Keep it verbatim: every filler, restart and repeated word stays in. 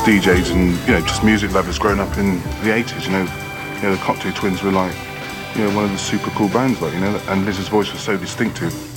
D Js and, you know, just music lovers growing up in the eighties, you know. You know, the Cocteau Twins were like, you know, one of the super cool bands, like, you know, and Liz's voice was so distinctive.